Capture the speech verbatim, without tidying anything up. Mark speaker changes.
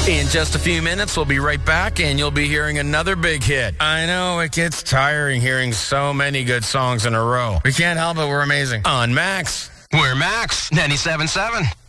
Speaker 1: In just a few minutes, we'll be right back, and you'll be hearing another big hit. I know, it gets tiring hearing so many good songs in a row. We can't help it, we're amazing. On Max.
Speaker 2: We're Max ninety-seven point seven.